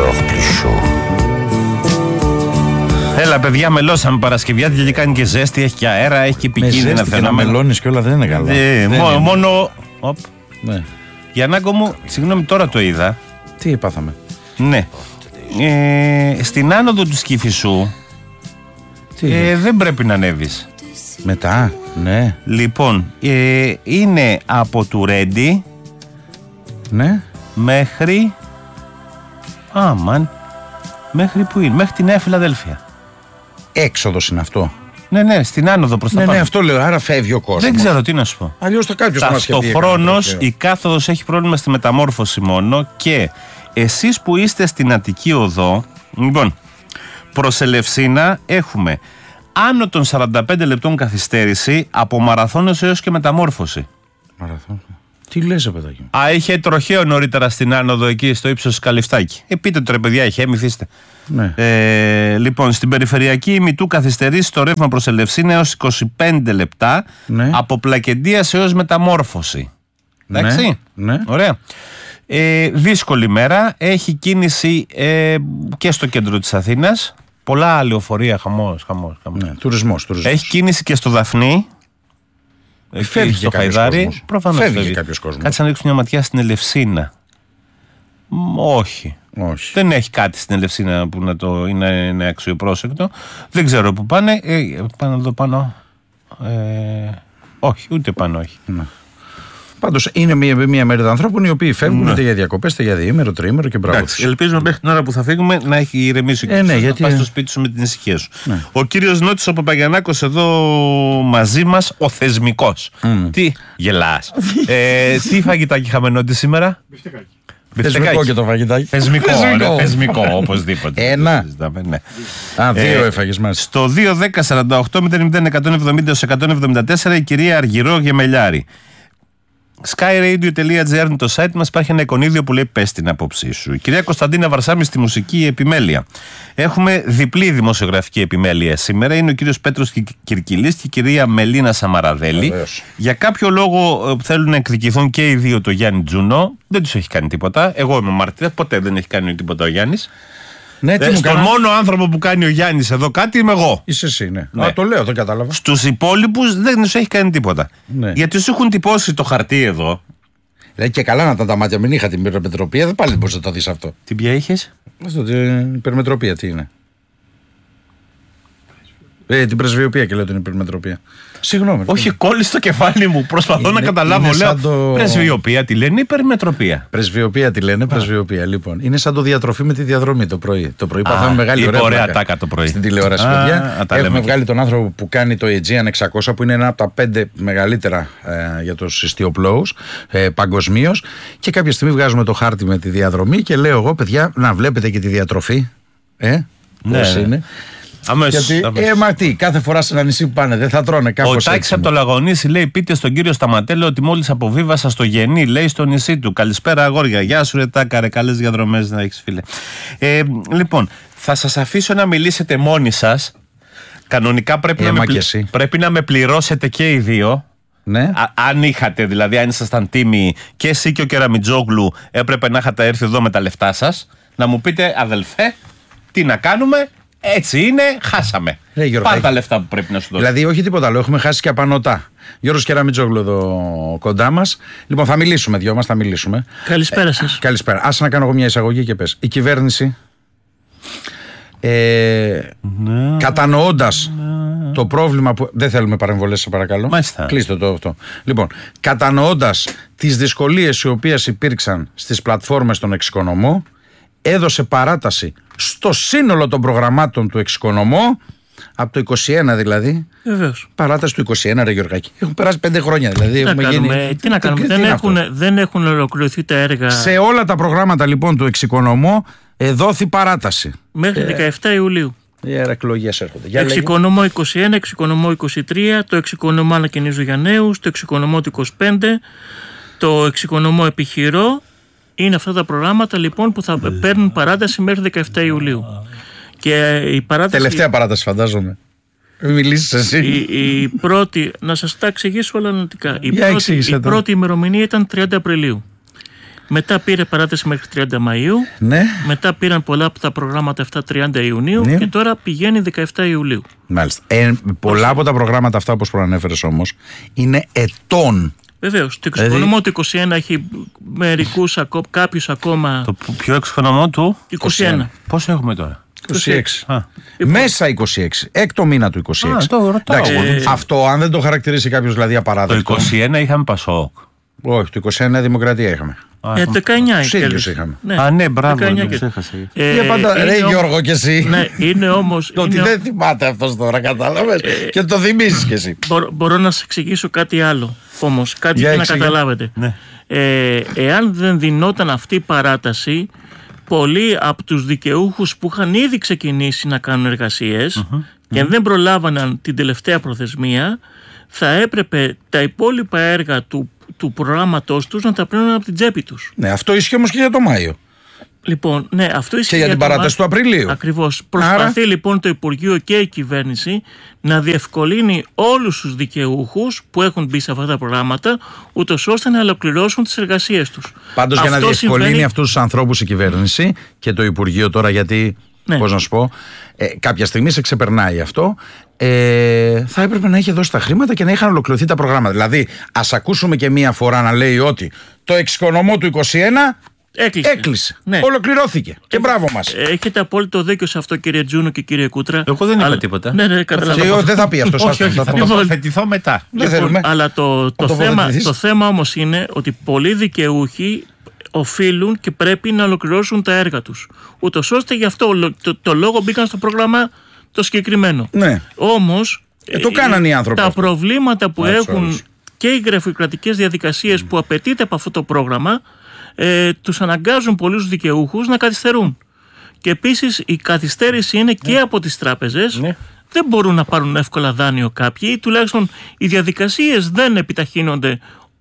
Έλα, παιδιά, μελώσαμε Παρασκευιάτικα και κάνει και ζέστη, έχει και αέρα, έχει και επικίνδυνα φαινόμενα. Να μελώνεις και όλα δεν είναι καλά. Μόνο. Ναι. Γιαννάκο μου, συγγνώμη, τώρα το είδα. Τι πάθαμε? Ναι. Στην άνοδο του Σκυφισσού δεν πρέπει να ανέβεις. Μετά, ναι. Λοιπόν, είναι από του Ρέντι, ναι, μέχρι. Μέχρι που είναι? Μέχρι τη Νέα Φιλαδέλφια. Έξοδος είναι αυτό? Ναι, στην άνοδο προς τα πάνω. Ναι, αυτό λέω, άρα φεύγει ο κόσμος. Δεν ξέρω τι να σου πω. Αλλιώς θα κάποιος θα μας σχεδεί. Ταυτοχρόνως η κάθοδος έχει πρόβλημα στη μεταμόρφωση μόνο, και εσείς που είστε στην Αττική Οδό, λοιπόν, προς Ελευσίνα έχουμε άνω των 45 λεπτών καθυστέρηση από Μαραθώνος έως και μεταμόρφωση. Μαραθώνος. Τι λες, παιδάκι μου? Είχε τροχαίο νωρίτερα στην άνοδο εκεί στο ύψος Καλυφτάκη. Πείτε το ρε παιδιά, είχε, μυθίστε. Ναι. Λοιπόν, στην περιφερειακή ημιτού καθυστερήσει το ρεύμα προς Ελευσίνα έως 25 λεπτά, ναι, από Πλακεντίας έως μεταμόρφωση. Εντάξει. Ναι. Ωραία. Δύσκολη μέρα. Έχει κίνηση και στο κέντρο της Αθήνας. Πολλά λεωφορεία, χαμός. Ναι, τουρισμός. Έχει κίνηση και στο Δαφνί. Φεύγει στο Χαϊδάρι. Προφανώς φεύγει κάποιος κόσμος. Κάτσε να ρίξουν μια ματιά στην Ελευσίνα. Όχι. Δεν έχει κάτι στην Ελευσίνα που είναι αξιοπρόσεκτο. Δεν ξέρω που πάνε. Πάνε εδώ πάνω. Όχι, ούτε πάνω, όχι. Ναι. Πάντως είναι μια μερίδα ανθρώπων οι οποίοι φεύγουν είτε για διακοπές, είτε για διήμερο, τριήμερο και μπράβο. Ελπίζουμε μέχρι την ώρα που θα φύγουμε να έχει ηρεμήσει και να πας στο σπίτι σου με την ησυχία σου. Ναι. Ο κύριος Νότης ο Παπαγιαννάκος εδώ μαζί μας, ο θεσμικός. Τι γελάς? Τι φαγητάκι είχαμε, Νότη, σήμερα? Θεσμικό και το φαγητάκι. Θεσμικό, οπωσδήποτε. Ένα. Ναι. Δύο έφαγες μας. Στο 2-10-48-00-174 η κυρία Αργυρό Γεμελιάρη. skyradio.gr είναι το site μας. Υπάρχει ένα εικονίδιο που λέει πες την απόψη σου. Η κυρία Κωνσταντίνα Βαρσάμι στη μουσική επιμέλεια. Έχουμε διπλή δημοσιογραφική επιμέλεια σήμερα. Είναι ο κύριος Πέτρος Κυρκυλής και η κυρία Μελίνα Σαμαραδέλη. Για κάποιο λόγο θέλουν να εκδικηθούν και οι δύο το Γιάννη Τζούνο. Δεν τους έχει κάνει τίποτα. Εγώ είμαι μάρτυρας. Ποτέ δεν έχει κάνει τίποτα ο Γιάννης. Ναι, στον μόνο άνθρωπο που κάνει ο Γιάννης εδώ κάτι είμαι εγώ. Είσαι εσύ, ναι. Το λέω, το κατάλαβα. Στους υπόλοιπους δεν τους έχει κάνει τίποτα. Ναι. Γιατί σου έχουν τυπώσει το χαρτί εδώ. Λέει και καλά να ήταν τα μάτια, μην είχα την υπερμετροπία, πάλι δεν μπορείς να το δεις αυτό. Τι πια είχες? Την υπερμετροπία, τι είναι? Την πρεσβειοπία και λέω την υπερμετροπία. Συγγνώμη. Όχι, κόλλησε το κεφάλι μου. Προσπαθώ να καταλάβω. Λέω πρεσβειοπία τη λένε, υπερμετροπία. Πρεσβειοπία τη λένε, πρεσβειοπία. Λοιπόν, είναι σαν το διατροφή με τη διαδρομή το πρωί. Το πρωί παθάμε μεγάλη ωραία τάκα το πρωί. Στην τηλεόραση, παιδιά. Έχουμε βγάλει τον άνθρωπο που κάνει το Aegean 600, που είναι ένα από τα 5 μεγαλύτερα για τους ιστιοπλώους παγκοσμίως. Και κάποια στιγμή βγάζουμε το χάρτη με τη διαδρομή και λέω εγώ, παιδιά, να βλέπετε και τη διατροφή. Πώς είναι. Γιατί, μα τι, κάθε φορά σε ένα νησί που πάνε δεν θα τρώνε κάπως έτσι. Ο Τάκης από το Λαγονήσι λέει: πείτε στον κύριο Σταματέλο ότι μόλις αποβίβασα στο Γενή, λέει, στο νησί του. Καλησπέρα, αγόρια. Γεια σου, ρε Τάκα, ρε. Καλές διαδρομές να έχεις, φίλε. Λοιπόν, θα σας αφήσω να μιλήσετε μόνοι σας. Κανονικά πρέπει να με πληρώσετε και οι δύο. Ναι. Αν είχατε, δηλαδή, αν ήσασταν τίμοι και εσύ και ο Κεραμιτζόγλου, έπρεπε να είχατε έρθει εδώ με τα λεφτά σας. Να μου πείτε, αδελφέ, τι να κάνουμε. Έτσι είναι, χάσαμε. Πάρ' τα λεφτά που πρέπει να σου δώσω. Δηλαδή, όχι τίποτα άλλο, έχουμε χάσει και απανωτά. Γιώργος Κεραμιτζόγλου εδώ κοντά μας. Λοιπόν, θα μιλήσουμε, δυο μας θα μιλήσουμε. Καλησπέρα σας. Καλησπέρα. Άσε να κάνω εγώ μια εισαγωγή και πες. Η κυβέρνηση, κατανοώντας το πρόβλημα που. Δεν θέλουμε παρεμβολές, σε παρακαλώ. Κλείστε το αυτό. Λοιπόν, κατανοώντας τις δυσκολίες οι οποίες υπήρξαν στις πλατφόρμες των εξοικονομώ, έδωσε παράταση στο σύνολο των προγραμμάτων του εξοικονομώ, από το 21 δηλαδή. Βεβαίως. Παράταση του 21, ρε Γιωργάκη. Έχουν περάσει 5 χρόνια δηλαδή. Τι να κάνουμε, δεν έχουν ολοκληρωθεί τα έργα. Σε όλα τα προγράμματα λοιπόν του εξοικονομώ δόθη παράταση. Μέχρι 17 Ιουλίου. Οι εκλογές έρχονται. Εξοικονομώ 21, εξοικονομώ 23, το εξοικονομώ ανακαινίζω για νέους, το εξοικονομώ του 25, το εξοικονομώ επιχειρώ. Είναι αυτά τα προγράμματα λοιπόν που θα παίρνουν παράταση μέχρι 17 Ιουλίου. Και η παράταση. Τελευταία παράταση, φαντάζομαι. Μην μιλήσεις εσύ. Η πρώτη, να σας τα εξηγήσω όλα αναλυτικά. Η πρώτη ημερομηνία ήταν 30 Απριλίου. Μετά πήρε παράταση μέχρι 30 Μαΐου. Ναι. Μετά πήραν πολλά από τα προγράμματα αυτά 30 Ιουνίου. Ναι. Και τώρα πηγαίνει 17 Ιουλίου. Μάλιστα. Πολλά από τα προγράμματα αυτά, όπως προανέφερες όμως, είναι ετών. Βεβαίως. Το εξοικονομώ του 21 έχει κάποιους ακόμα. Το πιο εξοικονομώ του 21. Πόσο έχουμε τώρα? 26. Μέσα 26. Έκτο μήνα του 26. Αυτό, αν δεν το χαρακτηρίσει κάποιος δηλαδή απαράδεκτο. Το 21 είχαμε Πασόκ. Όχι, το 21 Δημοκρατία είχαμε. 19 είχαμε. Ναι, μπράβο. Ρε Γιώργο και εσύ. Ναι, είναι όμως. Ότι δεν θυμάται αυτός τώρα, κατάλαβες. Και το θυμίζεις κι εσύ. Μπορώ να σας εξηγήσω κάτι άλλο όμως. Κάτι για να καταλάβετε. Εάν δεν δινόταν αυτή η παράταση, πολλοί από τους δικαιούχους που είχαν ήδη ξεκινήσει να κάνουν εργασίες και δεν προλάβαναν την τελευταία προθεσμία, θα έπρεπε τα υπόλοιπα έργα του προγράμματός τους να τα παίρνουν από την τσέπη τους. Ναι, αυτό ισχύει όμως και για το Μάιο. Λοιπόν, ναι, αυτό ισχύει και για την παράταση του Απριλίου. Ακριβώς. Προσπαθεί λοιπόν το Υπουργείο και η κυβέρνηση να διευκολύνει όλους τους δικαιούχους που έχουν μπει σε αυτά τα προγράμματα, ούτως ώστε να ολοκληρώσουν τις εργασίες τους. Πάντως για να διευκολύνει αυτούς τους ανθρώπους η κυβέρνηση και το Υπουργείο τώρα, γιατί, πώς να σου πω, κάποια στιγμή σε ξεπερνάει αυτό, θα έπρεπε να είχε δώσει τα χρήματα και να είχαν ολοκληρωθεί τα προγράμματα. Δηλαδή, ας ακούσουμε και μία φορά να λέει ότι το εξοικονομώ του 21 έκλεισε. Ναι. Ολοκληρώθηκε. Και μπράβο μας. Έχετε απόλυτο δίκιο σε αυτό, κύριε Τζούνο και κύριε Κούτρα. Εγώ δεν είπα τίποτα. Ναι, καταλαβαίνω. Δεν θα πει αυτό. Όχι, θα τοποθετηθώ μετά. Αλλά το θέμα όμως είναι ότι πολλοί δικαιούχοι οφείλουν και πρέπει να ολοκληρώσουν τα έργα τους. Ούτως ώστε γι' αυτό το λόγο μπήκαν στο πρόγραμμα το συγκεκριμένο. Ναι. Όμως το κάνανε οι άνθρωποι. Τα προβλήματα που έχουν και οι γραφειοκρατικές διαδικασίες που απαιτείται από αυτό το πρόγραμμα τους αναγκάζουν πολλούς δικαιούχους να καθυστερούν. Και επίσης η καθυστέρηση είναι και από τις τράπεζες. Δεν μπορούν να πάρουν εύκολα δάνειο κάποιοι, ή τουλάχιστον οι διαδικασίες δεν επιταχύνονται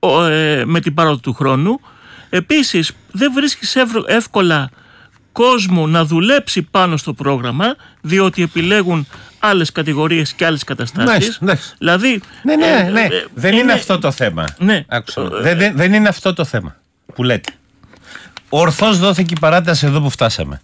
με την πάροδο του χρόνου. Επίσης δεν βρίσκεις εύκολα κόσμο να δουλέψει πάνω στο πρόγραμμα, διότι επιλέγουν άλλες κατηγορίες και άλλες καταστάσεις. Δηλαδή, ναι. Δεν είναι αυτό το θέμα. Δεν είναι αυτό το θέμα που λέτε. Ορθώς δόθηκε η παράταση εδώ που φτάσαμε.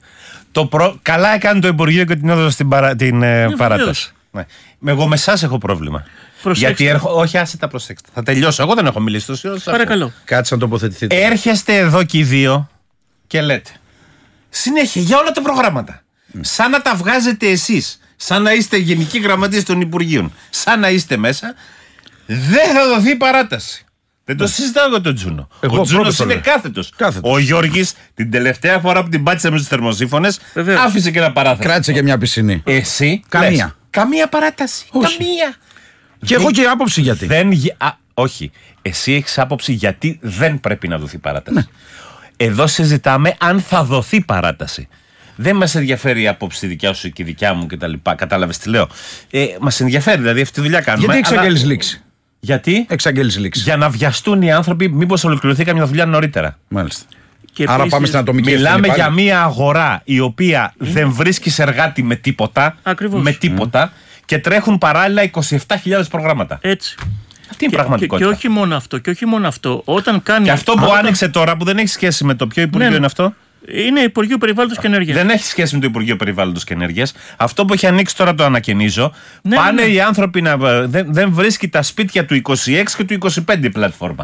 Καλά έκανε το Υπουργείο και την έδωσε την παράταση. Εγώ με εσάς έχω πρόβλημα. Γιατί όχι, άσε τα προσέξτε. Θα τελειώσω. Εγώ δεν έχω μιλήσει τόση ώρα. Παρακαλώ. Κάτσε να τοποθετηθείτε. Έρχεστε εδώ και οι δύο και λέτε συνέχεια για όλα τα προγράμματα. Σαν να τα βγάζετε εσείς. Σαν να είστε γενικοί γραμματείς των Υπουργείων. Σαν να είστε μέσα. Δεν θα δοθεί παράταση. Δεν το συζητάω για τον Τζούνο. Ο Τζούνος είναι κάθετος. Ο Γιώργης την τελευταία φορά που την πάτησε με τους θερμοσύφωνες άφησε και ένα παράθυρο. Κράτησε και μια πισινή. Εσύ καμία παράταση. Καμία. Και εγώ και άποψη γιατί. Όχι. Εσύ έχεις άποψη γιατί δεν πρέπει να δοθεί παράταση. Εδώ συζητάμε αν θα δοθεί παράταση. Δεν μας ενδιαφέρει η άποψη δικιά σου και η δικιά μου κτλ. Κατάλαβες τι λέω. Μας ενδιαφέρει, δηλαδή αυτή τη δουλειά κάνουμε. Γιατί εξαγγέλεις λήξη. Γιατί? Εξαγγέλεις λήξη. Για να βιαστούν οι άνθρωποι, μήπως ολοκληρωθεί καμιά δουλειά νωρίτερα. Μάλιστα. Και άρα πάμε στην ατομική ευθύνη. Μιλάμε για μια αγορά η οποία δεν βρίσκεις εργάτη με τίποτα. Ακριβώς. Με τίποτα και τρέχουν παράλληλα 27.000 προγράμματα. Έτσι. Αυτή είναι η πραγματικότητα. Και όχι μόνο αυτό. Όταν κάνει. Και αυτό που άνοιξε τώρα που δεν έχει σχέση με το ποιο Υπουργείο είναι αυτό. Είναι Υπουργείο Περιβάλλοντος και Ενέργειας. Δεν έχει σχέση με το Υπουργείο Περιβάλλοντος και Ενέργειας. Αυτό που έχει ανοίξει τώρα το ανακαινίζω. Πάνε οι άνθρωποι να. Δεν βρίσκει τα σπίτια του 26 και του 25 η πλατφόρμα.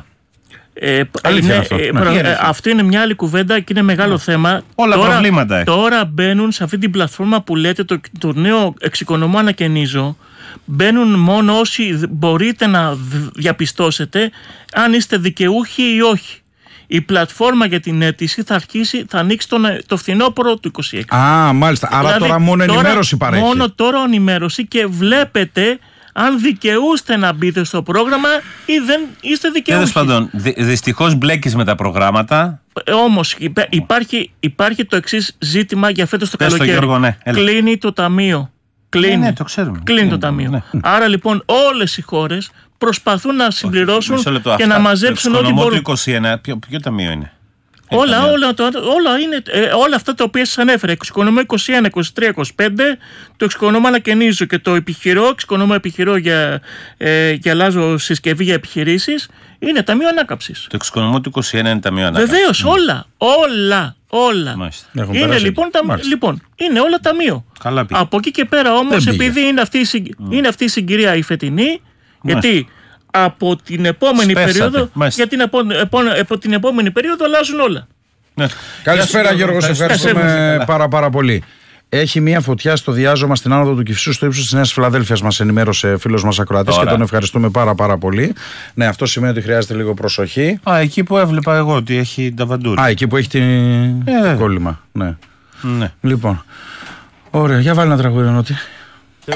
Αυτή είναι μια άλλη κουβέντα και είναι μεγάλο θέμα. Όλα προβλήματα. Τώρα μπαίνουν σε αυτή την πλατφόρμα που λέτε το νέο εξοικονομώ ανακαινίζω. Μπαίνουν μόνο όσοι μπορείτε να διαπιστώσετε αν είστε δικαιούχοι ή όχι. Η πλατφόρμα για την αίτηση θα ανοίξει το φθινόπωρο του 26. Μάλιστα. Άρα δηλαδή, τώρα μόνο ενημέρωση παρέχει. Μόνο τώρα ενημέρωση και βλέπετε αν δικαιούστε να μπείτε στο πρόγραμμα ή δεν είστε δικαιούχοι. Τέλος πάντων, δυστυχώς μπλέκεις με τα προγράμματα. Όμως υπάρχει το εξής ζήτημα για φέτος το καλοκαίρι. Γιώργο, κλείνει το ταμείο. Ναι, το ξέρουμε. Κλείνει το ταμείο. Ναι. Άρα λοιπόν όλες οι χώρες προσπαθούν να συμπληρώσουν και να μαζέψουν ό,τι μπορούν. Το 21, ποιο ταμείο είναι? Όλα είναι, όλα αυτά τα οποία σας ανέφερα. Εξοικονομώ 21, 23, 25, το εξοικονομώ ανακαινίζω και το επιχειρώ, εξοικονομώ επιχειρώ για αλλάζω συσκευή για επιχειρήσεις, είναι ταμείο ανάκαμψης. Το εξοικονομώ του 21 είναι ταμείο ανάκαμψης. Βεβαίως, όλα. Είναι λοιπόν, είναι όλα ταμείο. Από εκεί και πέρα όμως, επειδή είναι αυτή η συγκυρία η φετινή, γιατί από την επόμενη περίοδο, από την επόμενη περίοδο αλλάζουν όλα. Καλησπέρα Γιώργο, σε ευχαριστούμε πάρα πολύ. Έχει μια φωτιά στο διάζωμα στην άνοδο του Κηφισού στο ύψος της Νέας Φιλαδέλφειας, μας ενημέρωσε φίλος μας ακροατής και τον ευχαριστούμε πάρα πολύ. Ναι, αυτό σημαίνει ότι χρειάζεται λίγο προσοχή. Εκεί που έβλεπα εγώ ότι έχει ταβαντούρι. Εκεί που έχει την κόλλημα. Ναι. Λοιπόν, ωραία, για βάλει ένα τραγούδι, Νότι.